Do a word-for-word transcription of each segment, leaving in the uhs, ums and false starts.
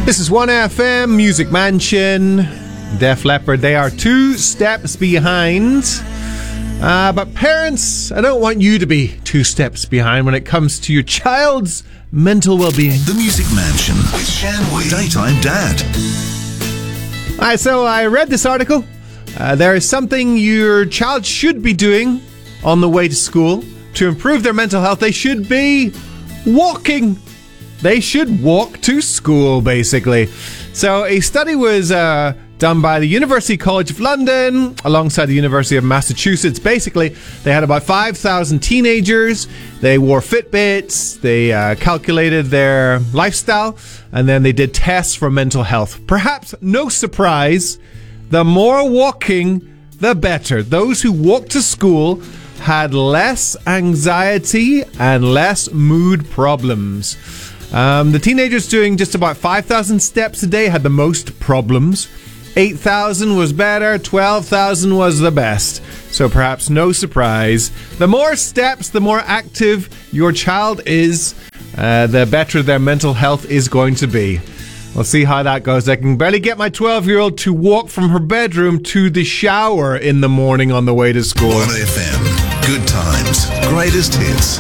This is one F M, Music Mansion, Def Leppard. They are two steps behind. Uh, but parents, I don't want you to be two steps behind when it comes to your child's mental well-being. The Music Mansion with Shan Wee, Daytime Dad. Alright, so I read this article. Uh, there is something your child should be doing on the way to school to improve their mental health. They should be walking. They should walk to school, basically. So a study was uh, done by the University College of London alongside the University of Massachusetts. Basically, they had about five thousand teenagers. They wore Fitbits. They uh, calculated their lifestyle. And then they did tests for mental health. Perhaps no surprise, the more walking, the better. Those who walked to school had less anxiety and less mood problems. Um, the teenagers doing just about five thousand steps a day had the most problems. eight thousand was better, twelve thousand was the best. So perhaps no surprise. The more steps, the more active your child is, uh, the better their mental health is going to be. We'll see how that goes. I can barely get my twelve-year-old to walk from her bedroom to the shower in the morning on the way to school. one F M, good times, greatest hits.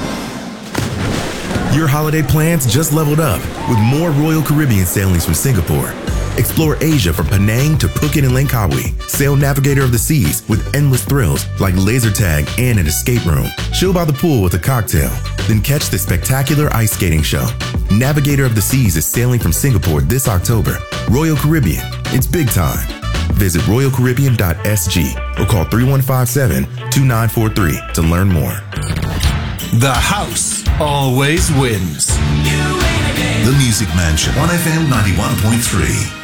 Your holiday plans just leveled up with more Royal Caribbean sailings from Singapore. Explore Asia from Penang to Phuket and Langkawi. Sail Navigator of the Seas with endless thrills like laser tag and an escape room. Chill by the pool with a cocktail. Then catch the spectacular ice skating show. Navigator of the Seas is sailing from Singapore this October. Royal Caribbean, it's big time. Visit royal caribbean dot s g or call three one five seven, two nine four three to learn more. The house always wins. The Music Mansion, one F M ninety-one point three.